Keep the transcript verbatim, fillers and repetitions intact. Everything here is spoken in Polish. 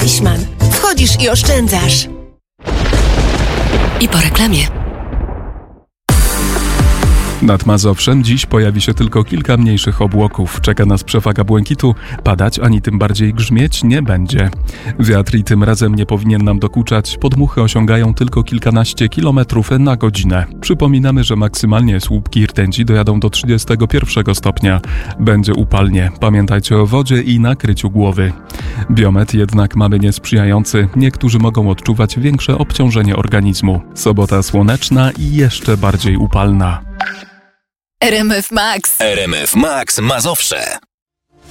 Deichmann. Wchodzisz i oszczędzasz. I po reklamie. Nad Mazowszem dziś pojawi się tylko kilka mniejszych obłoków. Czeka nas przewaga błękitu. Padać ani tym bardziej grzmieć nie będzie. Wiatr i tym razem nie powinien nam dokuczać. Podmuchy osiągają tylko kilkanaście kilometrów na godzinę. Przypominamy, że maksymalnie słupki rtęci dojadą do trzydziestego pierwszego stopnia. Będzie upalnie. Pamiętajcie o wodzie i nakryciu głowy. Biometr jednak mamy niesprzyjający. Niektórzy mogą odczuwać większe obciążenie organizmu. Sobota słoneczna i jeszcze bardziej upalna. R M F Max. R M F Max Mazowsze.